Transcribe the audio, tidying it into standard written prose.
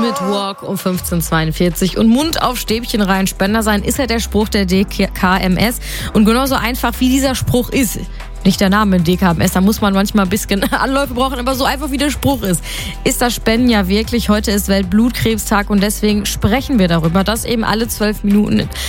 mit Walk um 15:42 und Mund auf Stäbchen rein, Spender sein, ist ja der Spruch der DKMS. Und genauso einfach wie dieser Spruch ist, nicht der Name DKMS, da muss man manchmal ein bisschen Anläufe brauchen, aber so einfach wie der Spruch ist das Spenden ja wirklich. Heute ist Weltblutkrebstag und deswegen sprechen wir darüber, dass eben alle 12 Minuten